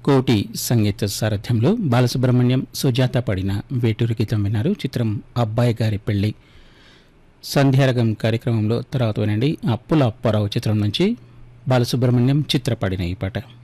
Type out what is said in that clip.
కోటి సంగీత సారథ్యంలో బాలసుబ్రహ్మణ్యం సుజాత పాడిన వేటూరి గీతం విన్నారు. చిత్రం అబ్బాయి గారి పెళ్లి. సంధ్యారగం కార్యక్రమంలో తర్వాత వినండి అప్పుల అప్పారావు చిత్రం నుంచి బాలసుబ్రహ్మణ్యం చిత్ర పాడిన ఈ పాట.